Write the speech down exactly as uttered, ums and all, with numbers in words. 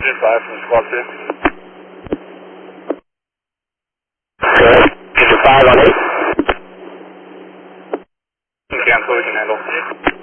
Engine five from squad two. Good. Engine five on eight. Cancel, we can handle.